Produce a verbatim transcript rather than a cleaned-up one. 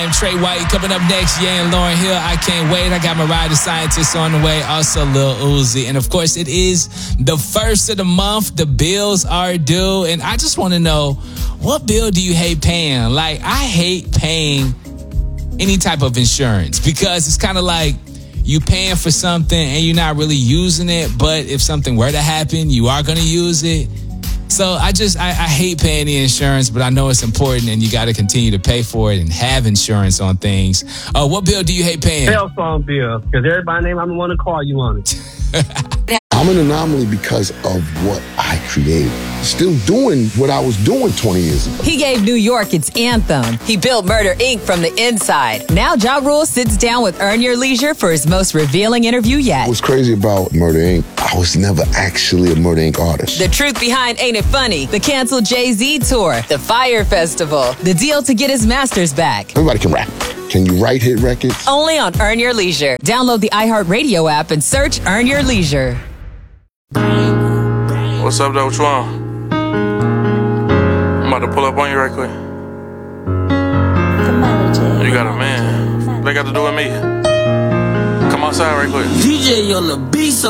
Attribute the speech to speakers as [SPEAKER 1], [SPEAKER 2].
[SPEAKER 1] I'm Trey White. Coming up next, Ye and Lauryn Hill. I can't wait. I got Mariah the Scientist on the way. Also, Lil Uzi. And of course, it is the first of the month. The bills are due. And I just want to know, what bill do you hate paying? Like, I hate paying any type of insurance because it's kind of like you paying for something and you're not really using it. But if something were to happen, you are going to use it. So I just, I, I hate paying the insurance, but I know it's important and you got to continue to pay for it and have insurance on things. Uh, what bill do you hate paying?
[SPEAKER 2] Cell phone bill, because everybody name I'm the one to call you on it.
[SPEAKER 3] I'm an anomaly because of what I created. Still doing what I was doing twenty years ago.
[SPEAKER 4] He gave New York its anthem. He built Murder, Incorporated from the inside. Now Ja Rule sits down with Earn Your Leisure for his most revealing interview yet.
[SPEAKER 3] What's crazy about Murder, Incorporated, I was never actually a Murder, Incorporated artist.
[SPEAKER 4] The truth behind Ain't It Funny, the canceled Jay-Z tour, the Fire Festival, the deal to get his masters back.
[SPEAKER 3] Everybody can rap. Can you write hit records?
[SPEAKER 4] Only on Earn Your Leisure. Download the iHeartRadio app and search Earn Your Leisure.
[SPEAKER 5] What's up, though? What you want? I'm about to pull up on you right quick. You got a man. What they got to do with me? Come outside right quick.
[SPEAKER 6] D J on the beat, so